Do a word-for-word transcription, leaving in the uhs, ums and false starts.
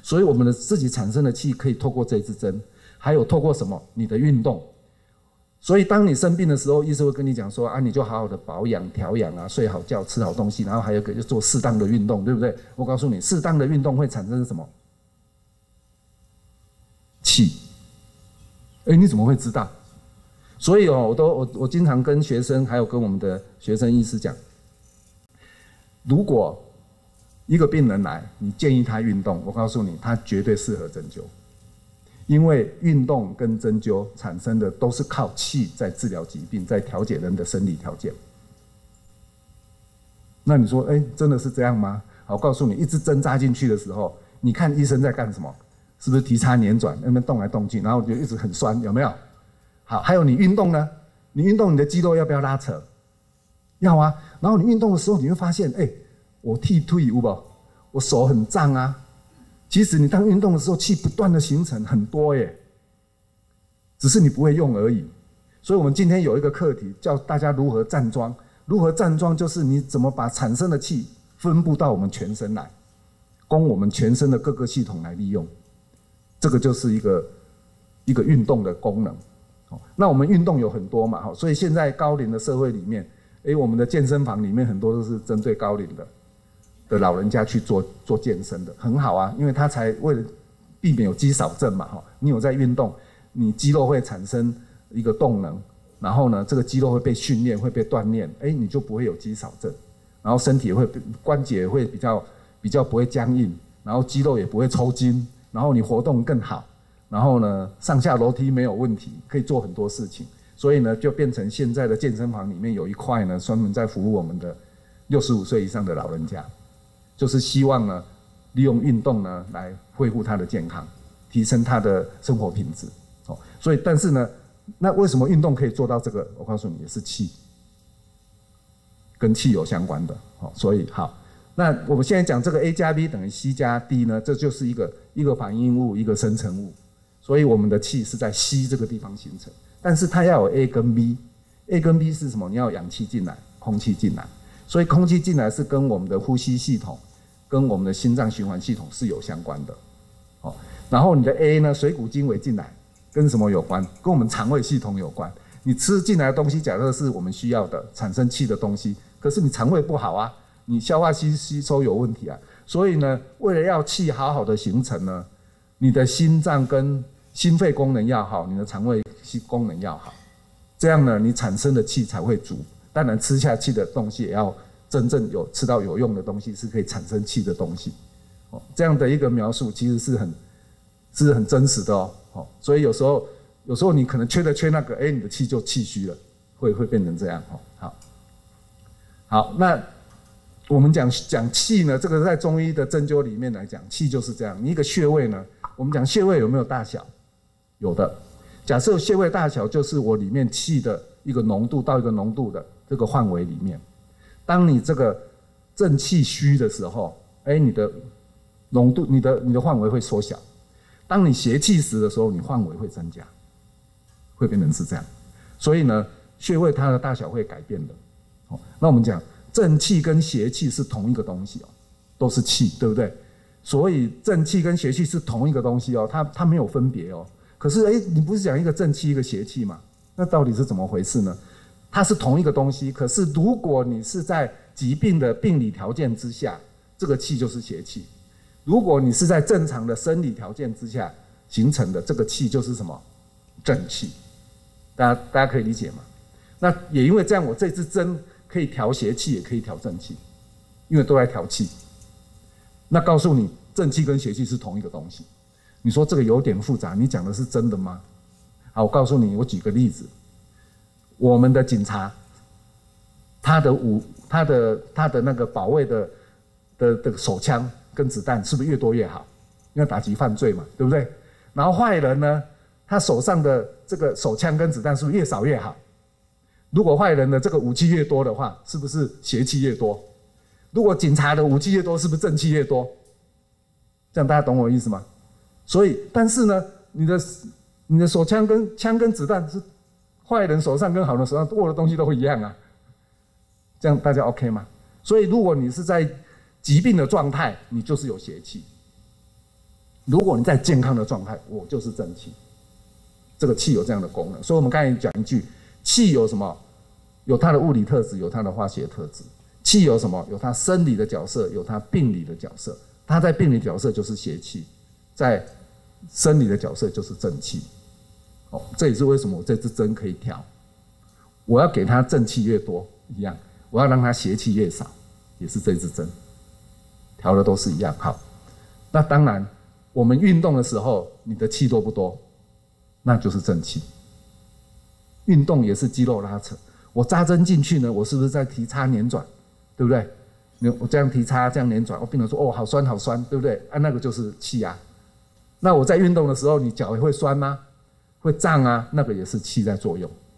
所以我们的自己产生的气可以透过这支针，还有透过什么？你的运动。所以当你生病的时候，医师会跟你讲说啊，你就好好的保养、调养啊，睡好觉，吃好东西，然后还有一个就做适当的运动，对不对？我告诉你，适当的运动会产生什么？气。哎，你怎么会知道？所以哦，我都我我经常跟学生，还有跟我们的学生医师讲，如果一个病人来，你建议他运动，我告诉你，他绝对适合针灸，因为运动跟针灸产生的都是靠气在治疗疾病，在调节人的生理条件。那你说，哎，真的是这样吗？好，我告诉你，一支针扎进去的时候，你看医生在干什么？是不是提插捻转，那边动来动去，然后就一直很酸，有没有？好，还有你运动呢？你运动，你的肌肉要不要拉扯？要啊。然后你运动的时候，你会发现，哎，我剃腿有无？我手很胀啊。其实你当运动的时候，气不断的形成很多耶，只是你不会用而已。所以我们今天有一个课题，叫大家如何站桩。如何站桩，就是你怎么把产生的气分布到我们全身来，供我们全身的各个系统来利用。这个就是一个一个运动的功能。那我们运动有很多嘛，所以现在高龄的社会里面，哎，我们的健身房里面很多都是针对高龄的的老人家去做做健身的，很好啊，因为他才为了避免有肌少症嘛，哈，你有在运动，你肌肉会产生一个动能，然后呢，这个肌肉会被训练，会被锻炼，哎，你就不会有肌少症，然后身体会关节会比较比较不会僵硬，然后肌肉也不会抽筋，然后你活动更好。然后呢，上下楼梯没有问题，可以做很多事情，所以呢，就变成现在的健身房里面有一块呢，专门在服务我们的六十五岁以上的老人家，就是希望呢，利用运动呢来恢复他的健康，提升他的生活品质。哦，所以但是呢，那为什么运动可以做到这个？我告诉你，也是气，跟气有相关的。哦，所以好，那我们现在讲这个 A 加 B 等于 C 加 D 呢，这就是一个一个反应物，一个生成物。所以我们的气是在 C 这个地方形成，但是它要有 A 跟 B。A 跟 B 是什么？你要有氧气进来，空气进来。所以空气进来是跟我们的呼吸系统、跟我们的心脏循环系统是有相关的。哦，然后你的 A 呢，水谷精微进来，跟什么有关？跟我们肠胃系统有关。你吃进来的东西，假设是我们需要的产生气的东西，可是你肠胃不好啊，你消化吸吸收有问题啊。所以呢，为了要气好好的形成呢，你的心脏跟心肺功能要好，你的肠胃功能要好，这样呢，你产生的气才会足。当然，吃下去的东西也要真正有吃到有用的东西，是可以产生气的东西。哦，这样的一个描述其实是很是很真实的哦。哦，所以有时候有时候你可能缺的缺那个，哎，你的气就气虚了，会会变成这样。哦，好，好，那我们讲讲气呢，这个在中医的针灸里面来讲，气就是这样。你一个穴位呢，我们讲穴位有没有大小？有的。假设穴位大小就是我里面气的一个浓度到一个浓度的这个范围里面，当你这个正气虚的时候，哎，你的浓度、你的你的范围会缩小；当你邪气时的时候，你范围会增加，会变成是这样。所以呢，穴位它的大小会改变的。哦，那我们讲正气跟邪气是同一个东西哦，都是气，对不对？所以正气跟邪气是同一个东西哦，它它没有分别哦。可是，哎，你不是讲一个正气一个邪气吗？那到底是怎么回事呢？它是同一个东西，可是如果你是在疾病的病理条件之下，这个气就是邪气；如果你是在正常的生理条件之下形成的，这个气就是什么？正气。大家大家可以理解吗？那也因为这样，我这支针可以调邪气，也可以调正气，因为都在调气。那告诉你，正气跟邪气是同一个东西。你说这个有点复杂，你讲的是真的吗？好，我告诉你，我举个例子，我们的警察，他的武，他的他的那个保卫的的的手枪跟子弹是不是越多越好？因为打击犯罪嘛，对不对？然后坏人呢，他手上的这个手枪跟子弹是不是越少越好？如果坏人的这个武器越多的话，是不是邪气越多？如果警察的武器越多，是不是正气越多？这样大家懂我的意思吗？所以，但是呢，你的你的手枪跟枪跟子弹是坏人手上跟好人手上握的东西都会一样啊，这样大家 OK 吗？所以，如果你是在疾病的状态，你就是有邪气； 如果你在健康的状态，我就是正气。这个气有这样的功能，所以我们刚才讲一句，气有什么？有它的物理特质，有它的化学特质。气有什么？有它生理的角色，有它病理的角色。它在病理角色就是邪气，在生理的角色就是正气。哦，这也是为什么我这支针可以调。我要给它正气越多一样，我要让它邪气越少，也是这支针调的都是一样。好，那当然我们运动的时候，你的气多不多？那就是正气。运动也是肌肉拉扯，我扎针进去呢，我是不是在提插捻转，对不对？我这样提插，这样捻转，我病人说哦，好酸好酸，对不对？啊，那个就是气啊。那我在运动的时候，你脚会酸吗？会胀啊，那个也是气在作用。